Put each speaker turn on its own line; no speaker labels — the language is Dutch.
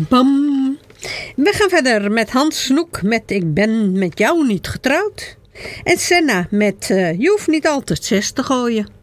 Bam. We gaan verder met Hans Snoek met Ik ben met jou niet getrouwd. En Senna met Je hoeft niet altijd 6 te gooien.